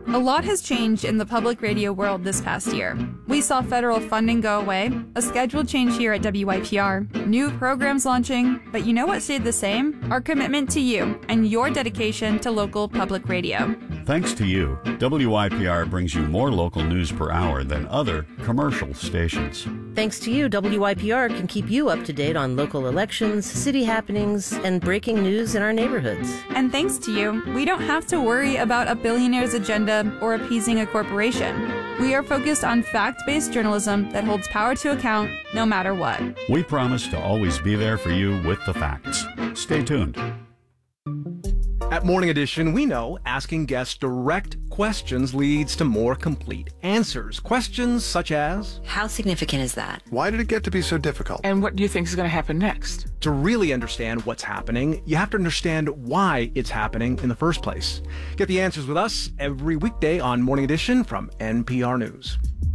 A lot has changed in the public radio world this past year. We saw federal funding go away, a schedule change here at WYPR, new programs launching, but you know what stayed the same? Our commitment to you and your dedication to local public radio. Thanks to you, WYPR brings you more local news per hour than other commercial stations. Thanks to you, WYPR can keep you up to date on local elections, city happenings, and breaking news in our neighborhoods. And thanks to you, we don't have to worry about a billionaire's agenda or appeasing a corporation. We are focused on fact-based journalism that holds power to account no matter what. We promise to always be there for you with the facts. Stay tuned. At Morning Edition, we know asking guests direct questions leads to more complete answers. Questions such as, how significant is that? Why did it get to be so difficult? And what do you think is going to happen next? To really understand what's happening, you have to understand why it's happening in the first place. Get the answers with us every weekday on Morning Edition from NPR News.